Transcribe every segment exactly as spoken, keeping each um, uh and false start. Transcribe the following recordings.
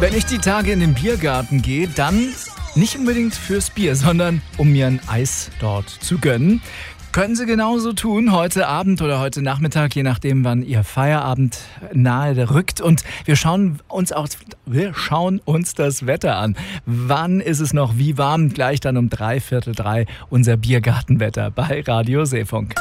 Wenn ich die Tage in den Biergarten gehe, dann nicht unbedingt fürs Bier, sondern um mir ein Eis dort zu gönnen. Können Sie genauso tun, heute Abend oder heute Nachmittag, je nachdem, wann Ihr Feierabend nahe rückt. Und wir schauen uns auch, wir schauen uns das Wetter an. Wann ist es noch wie warm? Gleich dann um drei Viertel drei unser Biergartenwetter bei Radio Seefunk.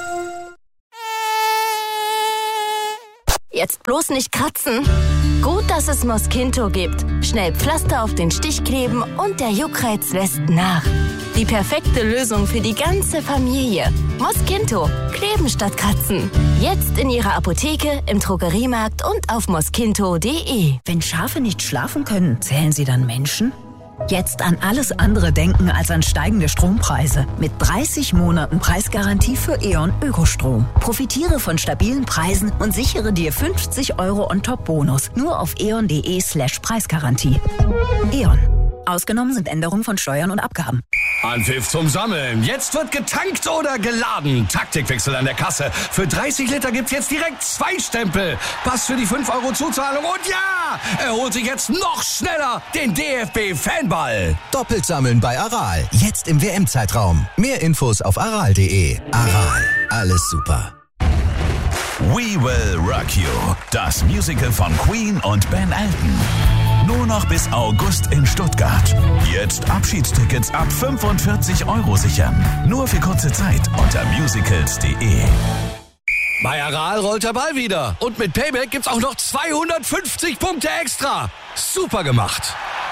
Jetzt bloß nicht kratzen. Gut, dass es Mosquito gibt. Schnell Pflaster auf den Stich kleben und der Juckreiz lässt nach. Die perfekte Lösung für die ganze Familie. Mosquito. Kleben statt kratzen. Jetzt in Ihrer Apotheke, im Drogeriemarkt und auf mosquito punkt de. Wenn Schafe nicht schlafen können, zählen sie dann Menschen? Jetzt an alles andere denken als an steigende Strompreise. Mit dreißig Monaten Preisgarantie für E.ON Ökostrom. Profitiere von stabilen Preisen und sichere dir fünfzig Euro On-Top-Bonus. Nur auf eon.de slash Preisgarantie. E.ON. Ausgenommen sind Änderungen von Steuern und Abgaben. Anpfiff zum Sammeln. Jetzt wird getankt oder geladen. Taktikwechsel an der Kasse. Für dreißig Liter gibt's jetzt direkt zwei Stempel. Pass für die fünf Euro Zuzahlung. Und ja, er holt sich jetzt noch schneller den D F B-Fanball. Doppelt sammeln bei Aral. Jetzt im W M-Zeitraum. Mehr Infos auf aral punkt de. Aral. Alles super. We Will Rock You. Das Musical von Queen und Ben Elton. Nur noch bis August in Stuttgart. Jetzt Abschiedstickets ab fünfundvierzig Euro sichern. Nur für kurze Zeit unter musicals punkt de. Bei Aral rollt der Ball wieder. Und mit Payback gibt's auch noch zweihundertfünfzig Punkte extra. Super gemacht.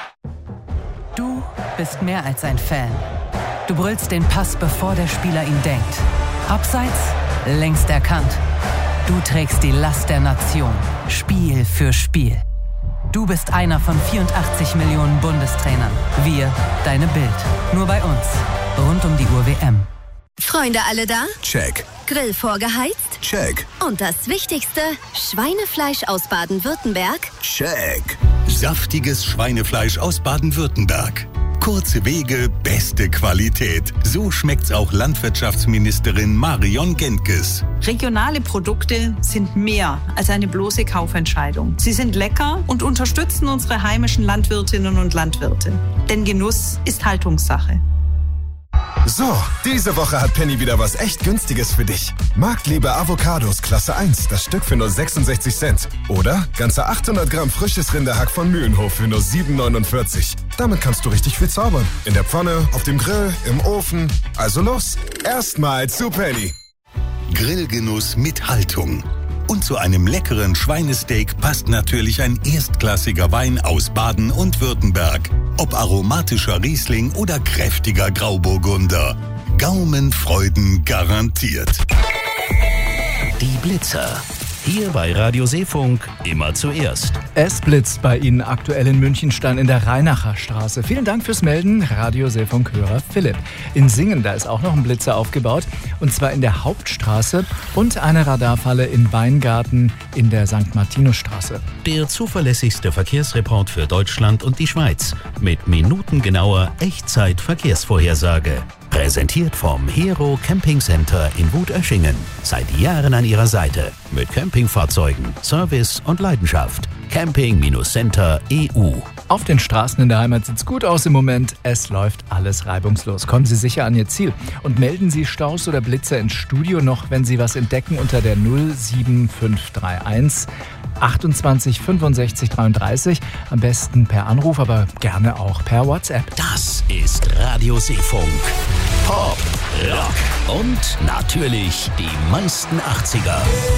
Du bist mehr als ein Fan. Du brüllst den Pass, bevor der Spieler ihn denkt. Abseits, längst erkannt. Du trägst die Last der Nation. Spiel für Spiel. Du bist einer von vierundachtzig Millionen Bundestrainern. Wir, deine Bild. Nur bei uns. Rund um die Uhr W M. Freunde alle da? Check. Grill vorgeheizt? Check. Und das Wichtigste, Schweinefleisch aus Baden-Württemberg? Check. Saftiges Schweinefleisch aus Baden-Württemberg. Kurze Wege, beste Qualität. So schmeckt's auch Landwirtschaftsministerin Marion Gentges. Regionale Produkte sind mehr als eine bloße Kaufentscheidung. Sie sind lecker und unterstützen unsere heimischen Landwirtinnen und Landwirte. Denn Genuss ist Haltungssache. So, diese Woche hat Penny wieder was echt Günstiges für dich. Marktliebe Avocados Klasse eins, das Stück für nur sechsundsechzig Cent. Oder ganze achthundert Gramm frisches Rinderhack von Mühlenhof für nur sieben neunundvierzig. Damit kannst du richtig viel zaubern. In der Pfanne, auf dem Grill, im Ofen. Also los, erstmal zu Penny. Grillgenuss mit Haltung. Und zu einem leckeren Schweinesteak passt natürlich ein erstklassiger Wein aus Baden und Württemberg. Ob aromatischer Riesling oder kräftiger Grauburgunder. Gaumenfreuden garantiert. Die Blitzer. Hier bei Radio Seefunk immer zuerst. Es blitzt bei Ihnen aktuell in Münchenstein in der Rheinacher Straße. Vielen Dank fürs Melden, Radio Seefunk-Hörer Philipp. In Singen, da ist auch noch ein Blitzer aufgebaut. Und zwar in der Hauptstraße und eine Radarfalle in Weingarten in der Sankt Martinusstraße. Der zuverlässigste Verkehrsreport für Deutschland und die Schweiz. Mit minutengenauer Echtzeit-Verkehrsvorhersage. Präsentiert vom Hero Camping Center in Wutöschingen. Seit Jahren an Ihrer Seite. Mit Campingfahrzeugen, Service und Leidenschaft. Camping Center Punkt E U. Auf den Straßen in der Heimat sieht's gut aus im Moment. Es läuft alles reibungslos. Kommen Sie sicher an Ihr Ziel. Und melden Sie Staus oder Blitzer ins Studio noch, wenn Sie was entdecken, unter der null sieben fünf drei eins achtundzwanzig fünfundsechzig dreiunddreißig. Am besten per Anruf, aber gerne auch per WhatsApp. Das ist Radio Seefunk. Pop, Rock und natürlich die meisten achtziger.